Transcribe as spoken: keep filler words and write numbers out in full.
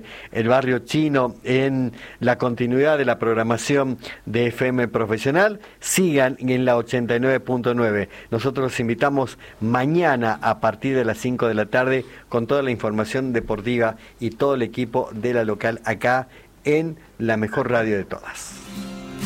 el barrio chino en la continuidad de la programación de F M Profesional. Sigan en la ochenta y nueve punto nueve. Nosotros los invitamos mañana a partir de las cinco de la tarde con toda la información deportiva y todo el equipo de la local acá en la mejor radio de todas.